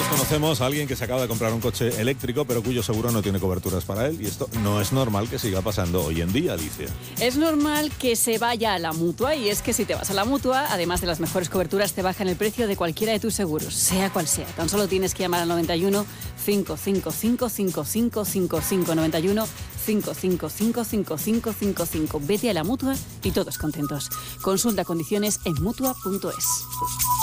Conocemos a alguien que se acaba de comprar un coche eléctrico, pero cuyo seguro no tiene coberturas para él. Y esto no es normal que siga pasando hoy en día, Alicia. Es normal que se vaya a la Mutua, y es que si te vas a la Mutua, además de las mejores coberturas, te bajan el precio de cualquiera de tus seguros, sea cual sea. Tan solo tienes que llamar al 91 555 5555 91 555 5555. Vete a la Mutua y todos contentos. Consulta condiciones en mutua.es.